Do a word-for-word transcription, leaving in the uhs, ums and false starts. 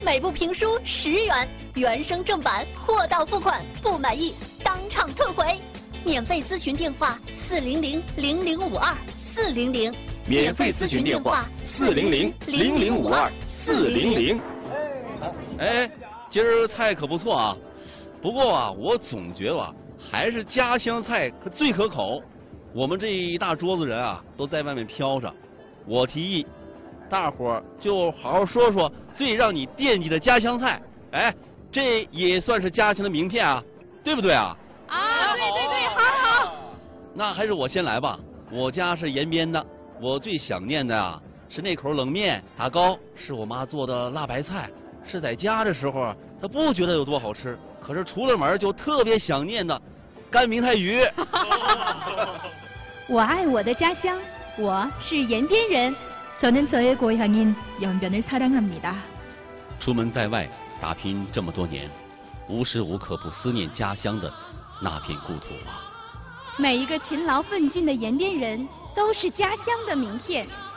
每部评书十元，原声正版货到付款，不满意当场退回。免费咨询电话：四零零零零五二四零零。 免费咨询电话：四零零零零五二四零零。 哎，今儿菜可不错啊，不过啊，我总觉得啊，还是家乡菜可最可口。我们这一大桌子人啊，都在外面飘着。我提议，大伙儿就好好说说最让你惦记的家乡菜。哎，这也算是家乡的名片啊，对不对啊？ 啊，对对对，好好。 那还是我先来吧。我家是延边的，我最想念的啊是那口冷面，打糕是我妈做的辣白菜，是在家的时候啊，她不觉得有多好吃，可是出了门就特别想念的干明太鱼。 我爱我的家乡，我是延边人。저는저의고향인연변을사랑합니다。 出门在外打拼这么多年，无时无刻不思念家乡的那片故土啊。 每一个勤劳奋进的延边人都是家乡的名片。